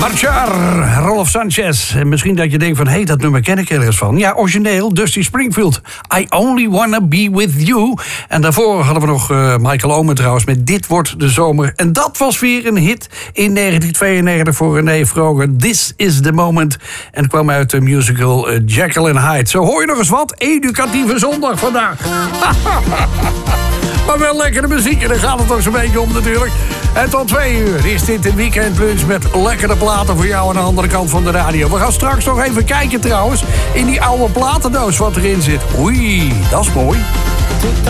Marchar, Rolf Sanchez. En misschien dat je denkt van, hé, dat nummer ken ik ergens van. Ja, origineel, Dusty Springfield. I Only Wanna Be With You. En daarvoor hadden we nog Michael Omen trouwens met Dit Wordt de Zomer. En dat was weer een hit in 1992 voor René Vroger. This Is The Moment. En het kwam uit de musical Jekyll and Hyde. Zo hoor je nog eens wat. Educatieve zondag vandaag. Maar wel lekkere muziek en daar gaat het toch zo'n beetje om natuurlijk. En tot 2 uur is dit de weekendlunch met lekkere platen voor jou aan de andere kant van de radio. We gaan straks nog even kijken trouwens in die oude platendoos wat erin zit. Oei, dat is mooi.